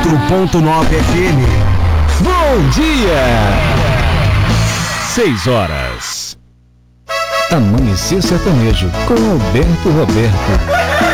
FM. Bom dia! 6 horas. Amanhecer Sertanejo com Alberto Roberto.